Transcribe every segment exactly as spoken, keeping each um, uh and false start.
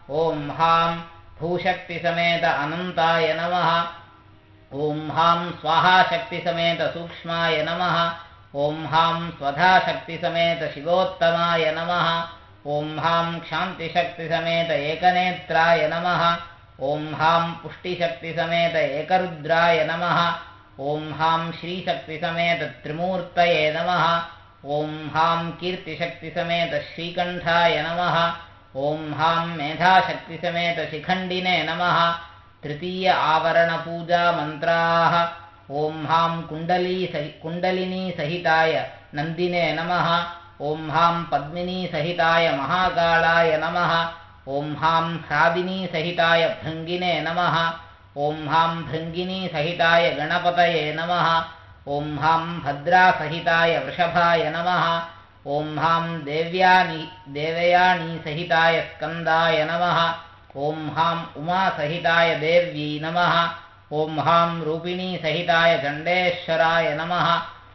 ॐ हां भूशक्तिसमेत अनन्ताय नमः। ॐ हां स्वाहाशक्तिसमेत सूक्ष्माय नमः। ॐ हां स्वधाशक्तिसमेत शिवोत्तमाय नमः। ॐ हां क्षान्तिशक्तिसमेत एकनेत्राय नमः। ॐ हां पुष्टिशक्तिसमेत एकरुद्राय नमः। ॐ हां श्रीशक्तिसमेत त्रिमूर्तये नमः। ॐ हां कीर्तिशक्तिसमेत श्रीकण्ठाय नमः। ॐ हां मेधाशक्तिसमेत शिखण्डिने नमः। तृतीय आवरणपूजामन्त्राः। ॐ हां कुण्डली सहि कुण्डलिनीसहिताय नन्दिने नमः। ॐ हां पद्मिनीसहिताय महाकालाय नमः। ॐ हां ह्रादिनीसहिताय भृङ्गिने नमः। ॐ हां भृङ्गिनीसहिताय गणपतये नमः। ॐ हां भद्रासहिताय वृषभाय नमः। ॐ हां देव्यानि देवयानीसहिताय स्कन्दाय नमः। ॐ हां उमासहिताय देव्यै नमः। ॐ हां रूपिणीसहिताय चण्डेश्वराय नमः।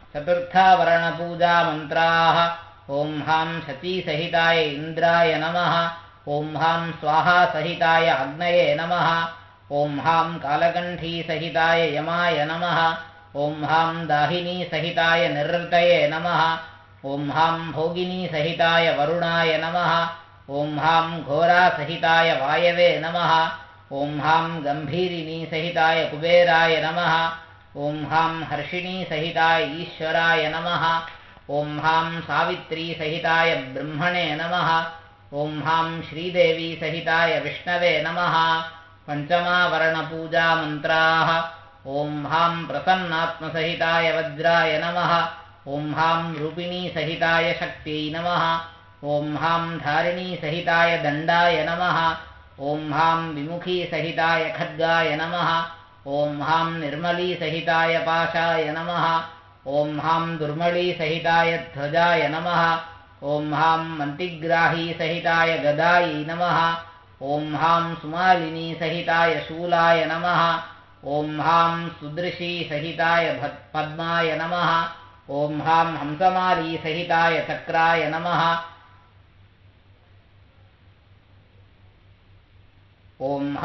चतुर्थावरणपूजामन्त्राः। ॐ हां शचीसहिताय इन्द्राय नमः। ॐ हां स्वाहासहिताय अग्नये नमः। ॐ हां कालकण्ठीसहिताय यमाय नमः। ॐ हां दाहिनीसहिताय निरृतये नमः। ॐ हां भोगिनीसहिताय वरुणाय नमः। ॐ हां घोरासहिताय वायवे नमः। ॐ हां गम्भीरिनीसहिताय कुबेराय नमः। ॐ हां हर्षिणीसहिताय ईश्वराय नमः। ॐ हां सावित्रीसहिताय ब्रह्मणे नमः। ॐ हां श्रीदेवीसहिताय विष्णवे नमः। पञ्चमावरणपूजामन्त्राः। ॐ हां प्रसन्नात्मसहिताय वज्राय नमः। ॐ हां रूपिणीसहिताय शक्त्यै नमः। ॐ हां धारिणीसहिताय दण्डाय नमः। ॐ हां विमुखीसहिताय खड्गाय नमः। ॐ हां निर्मलीसहिताय पाशाय नमः। ॐ हां दुर्मलीसहिताय ध्वजाय नमः। ॐ हां मन्तिग्राहीसहिताय गदायै नमः। ॐ हां सुमालिनीसहिताय शूलाय नमः। ॐ हां सुदृशीसहिताय पद्माय नमः। ॐ हां हंसमालीसहिताय चक्राय नमः। ॐ